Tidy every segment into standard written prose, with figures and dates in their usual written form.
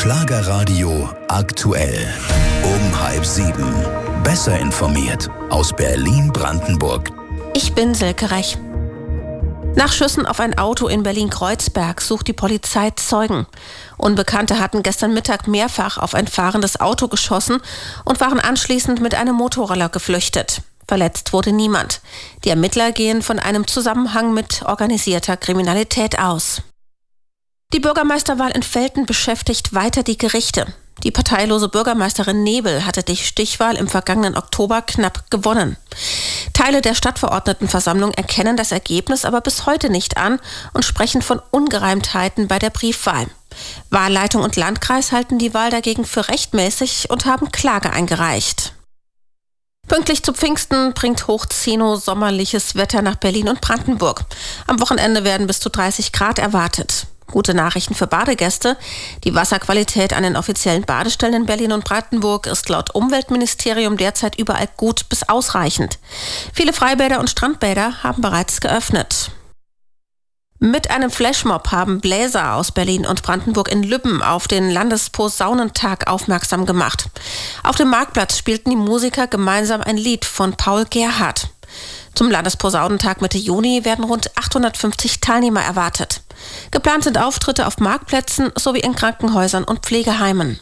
Schlagerradio aktuell. Um 6:30. Besser informiert aus Berlin-Brandenburg. Ich bin Silke Rech. Nach Schüssen auf ein Auto in Berlin-Kreuzberg sucht die Polizei Zeugen. Unbekannte hatten gestern Mittag mehrfach auf ein fahrendes Auto geschossen und waren anschließend mit einem Motorroller geflüchtet. Verletzt wurde niemand. Die Ermittler gehen von einem Zusammenhang mit organisierter Kriminalität aus. Die Bürgermeisterwahl in Velten beschäftigt weiter die Gerichte. Die parteilose Bürgermeisterin Nebel hatte die Stichwahl im vergangenen Oktober knapp gewonnen. Teile der Stadtverordnetenversammlung erkennen das Ergebnis aber bis heute nicht an und sprechen von Ungereimtheiten bei der Briefwahl. Wahlleitung und Landkreis halten die Wahl dagegen für rechtmäßig und haben Klage eingereicht. Pünktlich zu Pfingsten bringt Hochzeno sommerliches Wetter nach Berlin und Brandenburg. Am Wochenende werden bis zu 30 Grad erwartet. Gute Nachrichten für Badegäste. Die Wasserqualität an den offiziellen Badestellen in Berlin und Brandenburg ist laut Umweltministerium derzeit überall gut bis ausreichend. Viele Freibäder und Strandbäder haben bereits geöffnet. Mit einem Flashmob haben Bläser aus Berlin und Brandenburg in Lübben auf den Landesposaunentag aufmerksam gemacht. Auf dem Marktplatz spielten die Musiker gemeinsam ein Lied von Paul Gerhardt. Zum Landesposaunentag Mitte Juni werden rund 850 Teilnehmer erwartet. Geplant sind Auftritte auf Marktplätzen sowie in Krankenhäusern und Pflegeheimen.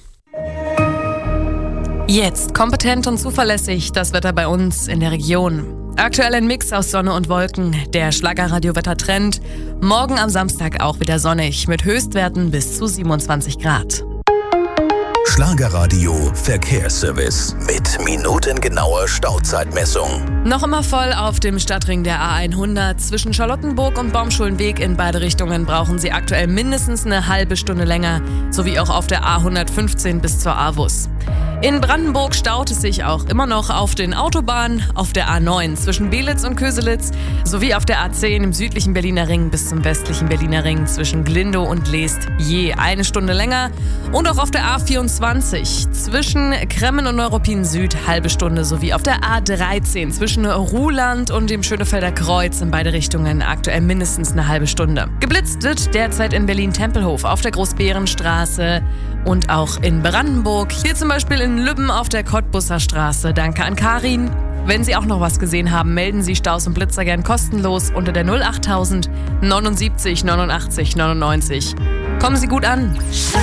Jetzt kompetent und zuverlässig das Wetter bei uns in der Region. Aktuell ein Mix aus Sonne und Wolken, der Schlagerradio-Wettertrend. Morgen am Samstag auch wieder sonnig mit Höchstwerten bis zu 27 Grad. Schlagerradio Verkehrsservice mit minutengenauer Stauzeitmessung. Noch immer voll auf dem Stadtring der A100. Zwischen Charlottenburg und Baumschulenweg in beide Richtungen brauchen Sie aktuell mindestens eine halbe Stunde länger, sowie auch auf der A115 bis zur AWUS. In Brandenburg staut es sich auch immer noch auf den Autobahnen, auf der A9 zwischen Belitz und Köselitz, sowie auf der A10 im südlichen Berliner Ring bis zum westlichen Berliner Ring zwischen Glindow und Leest je eine Stunde länger und auch auf der A24 zwischen Kremmen und Neuruppin Süd halbe Stunde sowie auf der A13 zwischen Ruhland und dem Schönefelder Kreuz in beide Richtungen aktuell mindestens eine halbe Stunde. Geblitzt wird derzeit in Berlin-Tempelhof auf der Großbärenstraße und auch in Brandenburg. Hier zum Beispiel in Lübben auf der Cottbusser Straße. Danke an Karin. Wenn Sie auch noch was gesehen haben, melden Sie Staus und Blitzer gern kostenlos unter der 08000 79 89 99. Kommen Sie gut an.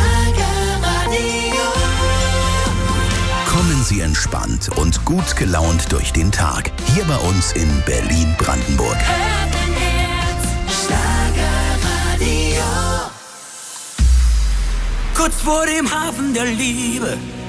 Kommen Sie entspannt und gut gelaunt durch den Tag. Hier bei uns in Berlin-Brandenburg. Kurz vor dem Hafen der Liebe